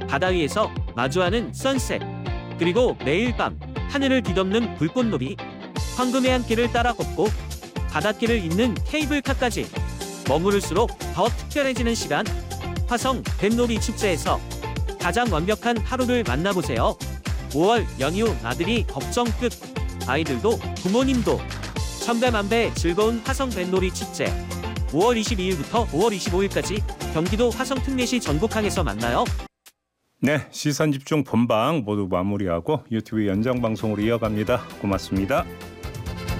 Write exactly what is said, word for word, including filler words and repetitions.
바다 위에서 마주하는 선셋, 그리고 매일 밤 하늘을 뒤덮는 불꽃놀이, 황금의 한 길을 따라 걷고 바닷길을 잇는 케이블카까지 머무를수록 더 특별해지는 시간. 화성 뱃놀이 축제에서 가장 완벽한 하루를 만나보세요. 오월 연휴 나들이 걱정 끝. 아이들도 부모님도 천배만배 즐거운 화성 뱃놀이 축제. 오월 이십이일부터 오월 이십오일까지 경기도 화성 특례시 전국항에서 만나요. 네, 시선집중 본방 모두 마무리하고 유튜브 연장방송으로 이어갑니다. 고맙습니다.